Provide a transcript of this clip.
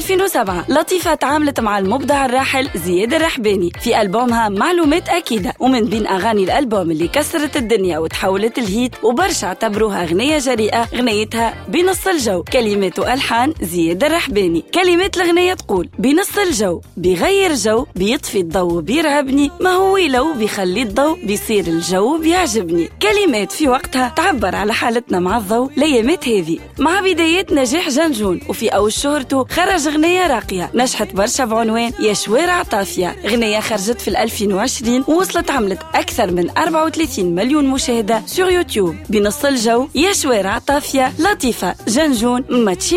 2007 لطيفة تعاملت مع المبدع الراحل زياد الرحباني في ألبومها معلومات أكيدة، ومن بين أغاني الألبوم اللي كسرت الدنيا وتحولت الهيت وبرشا اعتبروها أغنية جريئة غنيتها بنص الجو، كلمات وألحان زياد الرحباني. كلمات الغنية تقول: بنص الجو بيغير جو، بيطفي الضوء بيرعبني، ما هو لو بيخلي الضوء بيصير الجو بيعجبني. كلمات في وقتها تعبر على حالتنا مع الضوء ليامات هذه. مع بدايات نجاح جنجون وفي أول شهرته خرج غنية راقية نجحت برشا بعنوان يا شوارع طافية. غنية خرجت في 2020 ووصلت عملت أكثر من 34 مليون مشاهدة سور يوتيوب. بنص الجو، يا شوارع طافية، لطيفة، جنجون، ماتشي.